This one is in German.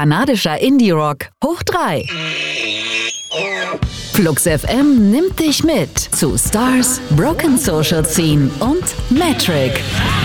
Kanadischer Indie-Rock hoch 3. Flux FM nimmt dich mit zu Stars, Broken Social Scene und Metric.